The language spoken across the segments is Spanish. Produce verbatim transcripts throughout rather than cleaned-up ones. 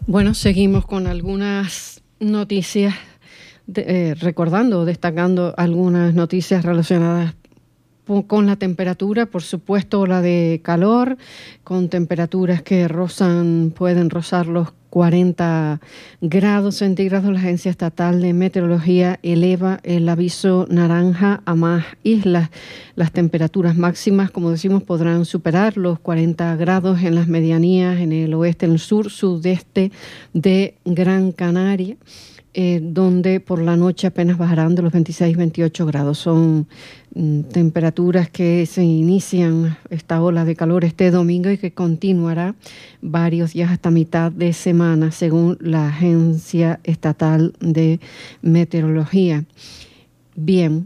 Bueno, seguimos con algunas noticias, de, eh, recordando, destacando algunas noticias relacionadas con la temperatura, por supuesto la de calor, con temperaturas que rozan, pueden rozar los cuarenta grados centígrados. La Agencia Estatal de Meteorología eleva el aviso naranja a más islas. Las temperaturas máximas, como decimos, podrán superar los cuarenta grados en las medianías, en el oeste, en el sur, sudeste de Gran Canaria. Eh, donde por la noche apenas bajarán de los veintiséis, veintiocho grados. Son mm, temperaturas que se inician esta ola de calor este domingo y que continuará varios días hasta mitad de semana, según la Agencia Estatal de Meteorología. Bien,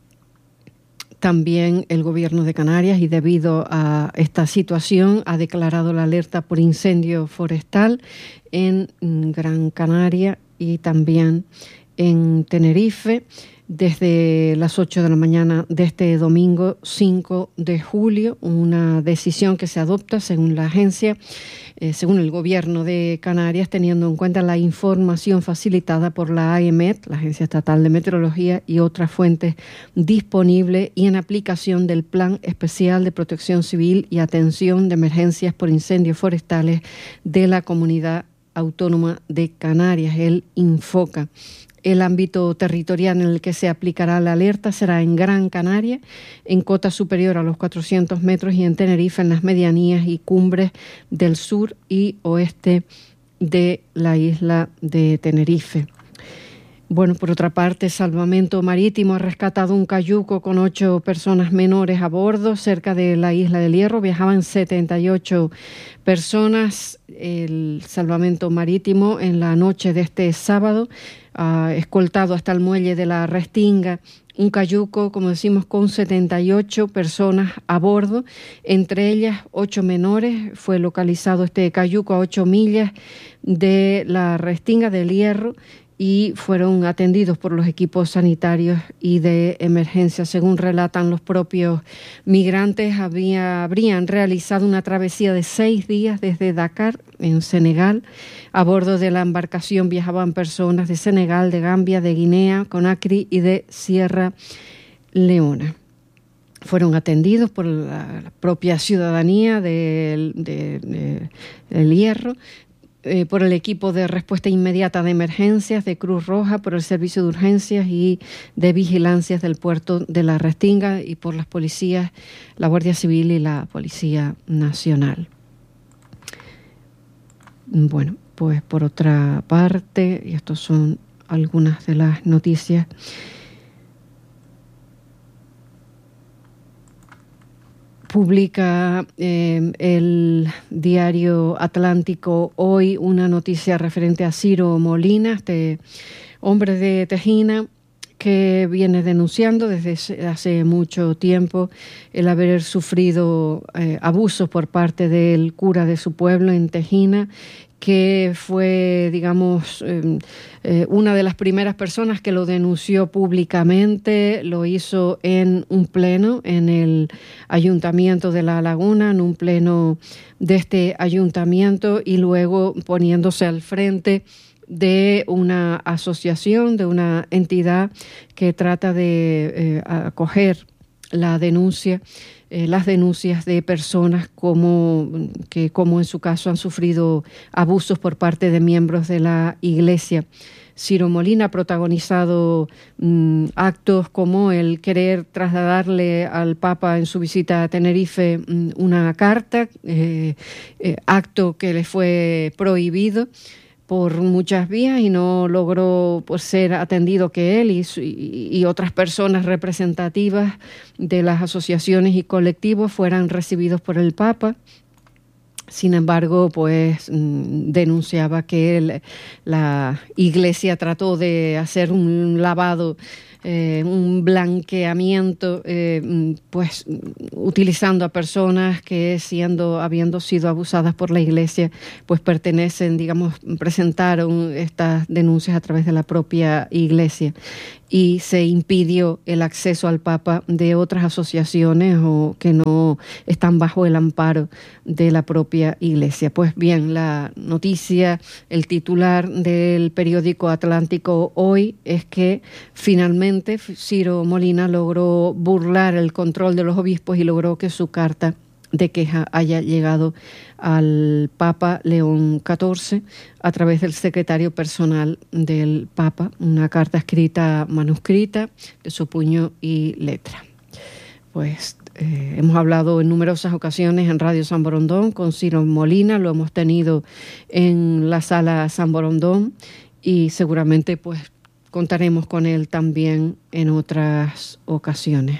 también el Gobierno de Canarias, y debido a esta situación, ha declarado la alerta por incendio forestal en Gran Canaria y también en Tenerife desde las ocho de la mañana de este domingo cinco de julio, una decisión que se adopta según la agencia, eh, según el Gobierno de Canarias, teniendo en cuenta la información facilitada por la AEMET, la Agencia Estatal de Meteorología, y otras fuentes disponibles, y en aplicación del Plan Especial de Protección Civil y Atención de Emergencias por Incendios Forestales de la Comunidad Autónoma de Canarias, el INFOCA. El ámbito territorial en el que se aplicará la alerta será en Gran Canaria, en cota superior a los cuatrocientos metros, y en Tenerife, en las medianías y cumbres del sur y oeste de la isla de Tenerife. Bueno, por otra parte, Salvamento Marítimo ha rescatado un cayuco con ocho personas menores a bordo cerca de la isla del Hierro. Viajaban setenta y ocho personas. El Salvamento Marítimo, en la noche de este sábado, ha escoltado hasta el muelle de la Restinga un cayuco, como decimos, con setenta y ocho personas a bordo, entre ellas ocho menores. Fue localizado este cayuco a ocho millas de la Restinga del Hierro y fueron atendidos por los equipos sanitarios y de emergencia. Según relatan los propios migrantes, había, habrían realizado una travesía de seis días desde Dakar, en Senegal. A bordo de la embarcación viajaban personas de Senegal, de Gambia, de Guinea, Conakry y de Sierra Leona. Fueron atendidos por la, la propia ciudadanía del de, de, de Hierro, Eh, por el equipo de respuesta inmediata de emergencias de Cruz Roja, por el servicio de urgencias y de vigilancias del puerto de la Restinga, y por las policías, la Guardia Civil y la Policía Nacional. Bueno, pues por otra parte, y estas son algunas de las noticias, publica eh, el diario Atlántico hoy una noticia referente a Ciro Molina, este hombre de Tejina, que viene denunciando desde hace mucho tiempo el haber sufrido eh, abusos por parte del cura de su pueblo en Tejina, que fue, digamos, eh, eh, una de las primeras personas que lo denunció públicamente. Lo hizo en un pleno en el Ayuntamiento de La Laguna, en un pleno de este ayuntamiento, y luego poniéndose al frente de una asociación, de una entidad que trata de eh, acoger la denuncia, eh, las denuncias de personas como que, como en su caso, han sufrido abusos por parte de miembros de la Iglesia. Ciro Molina ha protagonizado mmm, actos como el querer trasladarle al Papa en su visita a Tenerife mmm, una carta, eh, eh, acto que le fue prohibido por muchas vías y no logró pues, ser atendido que él y, y, y otras personas representativas de las asociaciones y colectivos fueran recibidos por el Papa. Sin embargo, pues denunciaba que él, la Iglesia trató de hacer un lavado eh, un blanqueamiento, eh, pues utilizando a personas que siendo, habiendo sido abusadas por la Iglesia, pues pertenecen, digamos, presentaron estas denuncias a través de la propia Iglesia, y se impidió el acceso al Papa de otras asociaciones o que no están bajo el amparo de la propia Iglesia. Pues bien, la noticia, el titular del periódico Atlántico hoy es que finalmente Ciro Molina logró burlar el control de los obispos y logró que su carta de queja haya llegado al Papa León catorce a través del secretario personal del Papa, una carta escrita manuscrita de su puño y letra. Pues eh, hemos hablado en numerosas ocasiones en Radio San Borondón con Ciro Molina, lo hemos tenido en la sala San Borondón y seguramente pues contaremos con él también en otras ocasiones.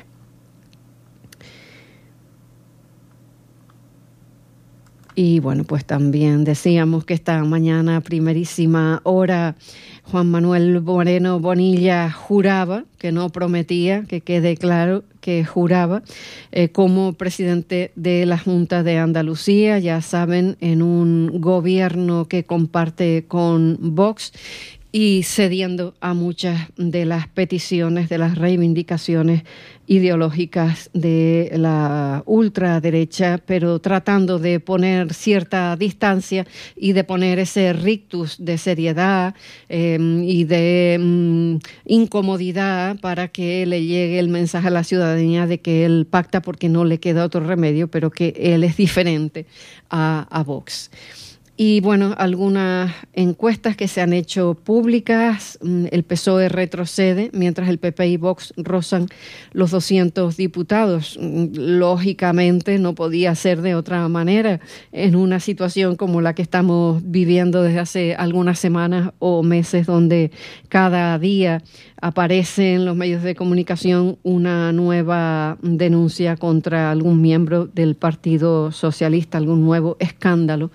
Y bueno, pues también decíamos que esta mañana, primerísima hora, Juan Manuel Moreno Bonilla juraba, que no prometía, que quede claro que juraba, eh, como presidente de la Junta de Andalucía, ya saben, en un gobierno que comparte con Vox, y cediendo a muchas de las peticiones, de las reivindicaciones ideológicas de la ultraderecha, pero tratando de poner cierta distancia y de poner ese rictus de seriedad eh, y de mm, incomodidad para que le llegue el mensaje a la ciudadanía de que él pacta porque no le queda otro remedio, pero que él es diferente a, a Vox. Y bueno, algunas encuestas que se han hecho públicas, el P S O E retrocede, mientras el P P y Vox rozan los doscientos diputados. Lógicamente no podía ser de otra manera en una situación como la que estamos viviendo desde hace algunas semanas o meses, donde cada día aparece en los medios de comunicación una nueva denuncia contra algún miembro del Partido Socialista, algún nuevo escándalo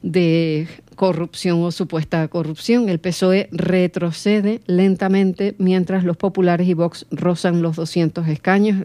de corrupción o supuesta corrupción. El P S O E retrocede lentamente mientras los populares y Vox rozan los doscientos escaños.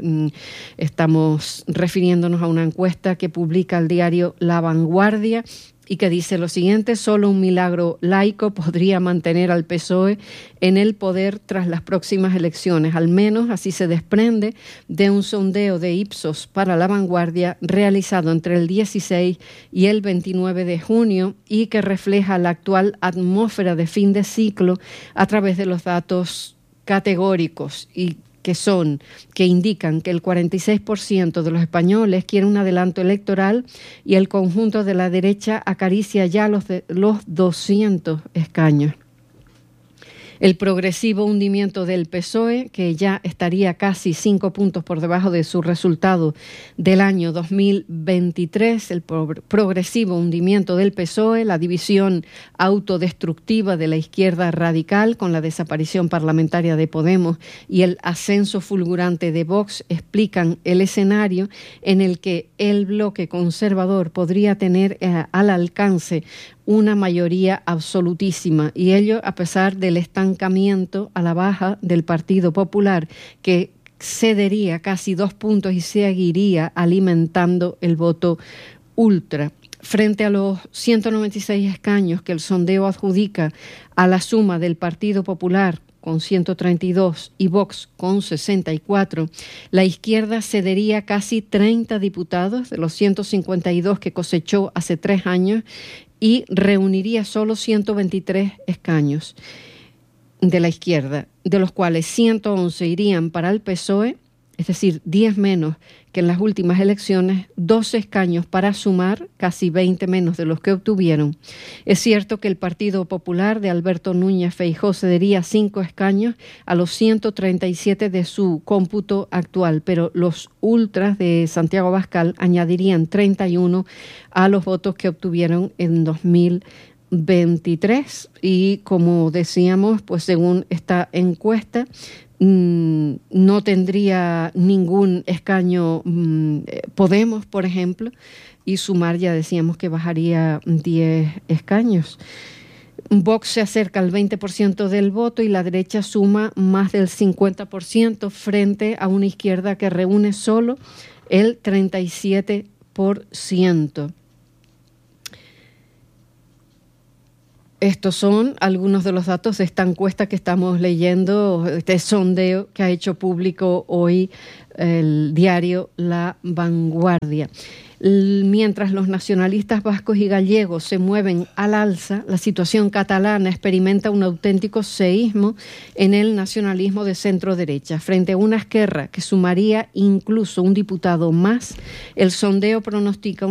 Estamos refiriéndonos a una encuesta que publica el diario La Vanguardia y que dice lo siguiente: solo un milagro laico podría mantener al P S O E en el poder tras las próximas elecciones. Al menos así se desprende de un sondeo de Ipsos para La Vanguardia realizado entre el dieciséis y el veintinueve de junio y que refleja la actual atmósfera de fin de ciclo a través de los datos categóricos y que son, que indican que el cuarenta y seis por ciento de los españoles quiere un adelanto electoral y el conjunto de la derecha acaricia ya los, de, los doscientos escaños. El progresivo hundimiento del P S O E, que ya estaría casi cinco puntos por debajo de su resultado del año dos mil veintitrés, el pro- progresivo hundimiento del P S O E, la división autodestructiva de la izquierda radical con la desaparición parlamentaria de Podemos y el ascenso fulgurante de Vox explican el escenario en el que el bloque conservador podría tener eh, al alcance una mayoría absolutísima, y ello a pesar del estancamiento a la baja del Partido Popular, que cedería casi dos puntos y seguiría alimentando el voto ultra. Frente a los ciento noventa y seis escaños que el sondeo adjudica a la suma del Partido Popular con ciento treinta y dos y Vox con sesenta y cuatro, la izquierda cedería casi treinta diputados de los ciento cincuenta y dos que cosechó hace tres años y reuniría solo ciento veintitrés escaños de la izquierda, de los cuales ciento once irían para el P S O E, es decir, diez menos que en las últimas elecciones, doce escaños para sumar, casi veinte menos de los que obtuvieron. Es cierto que el Partido Popular de Alberto Núñez Feijóo cedería cinco escaños a los ciento treinta y siete de su cómputo actual, pero los ultras de Santiago Abascal añadirían treinta y uno a los votos que obtuvieron en dos mil veintitrés. Y como decíamos, pues según esta encuesta, no tendría ningún escaño Podemos, por ejemplo, y Sumar ya decíamos que bajaría diez escaños. Vox se acerca al veinte por ciento del voto y la derecha suma más del cincuenta por ciento frente a una izquierda que reúne solo el treinta y siete por ciento. Estos son algunos de los datos de esta encuesta que estamos leyendo, este sondeo que ha hecho público hoy el diario La Vanguardia. Mientras los nacionalistas vascos y gallegos se mueven al alza, la situación catalana experimenta un auténtico seísmo en el nacionalismo de centro-derecha. Frente a una Esquerra que sumaría incluso un diputado más, el sondeo pronostica